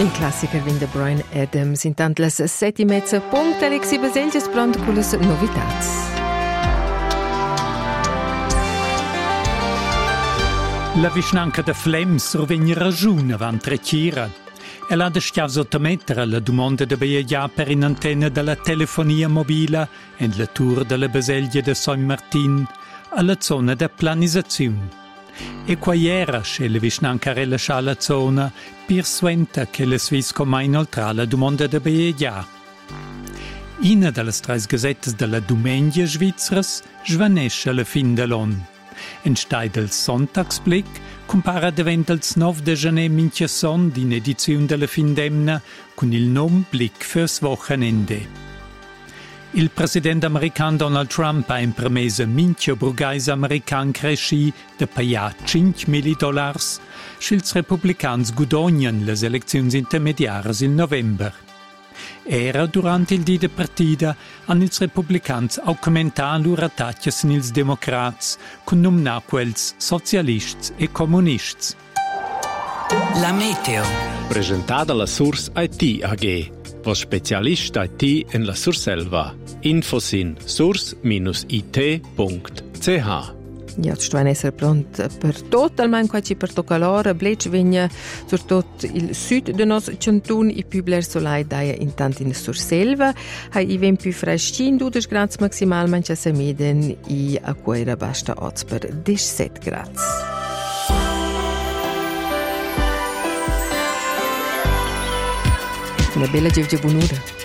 In classica vinda Bryan Adams. Intant las 7:30 punct Alexi Baselges pronto con le novitats. La vicinanca de Flems rovegna ragione van trecira. Ella ha deschiato sottomettere la domanda de Beia per in antenna della telefonia mobile e la tour della Baselgia de Saint Martin alla zona de planizazione. E qua era che le vicinanca relascia la zona per suenta che le Swiss come inoltre la domanda de Beia. Una delle tre gazettes della Domenica Svizras svanisce alla fin dell'anno. In stai del Sonntagsblick compara diventa il 9 de janeiro minchiasson in edizione della fin d'emna con il nome Blick fürs Wochenende. Il presidente americano Donald Trump ha impromesso minchia burgais american cresci de pagare $5.000 schils republicans guadagnan le elezioni intermediarie il november. Era durante il dì de partita hanno ils republicans augmentato loro attacchi sugli democrats con nomina quels socialists e comunists. La meteo. Presentata la Source IT AG, was Spezialist IT in la Surselva. Infos in source-it.ch. Ja, ci devono essere pronti per tutto, almeno qua ci per tocca l'ora. Blec vigna sur tutto il sud del nostro cantone, i più bler solai daia intanto in Surselva. Hai i venti più freschi, 12 gradi maximal, manca se meden, i acquaira basta oz per 17 gradi. Una bella giovgia buonura.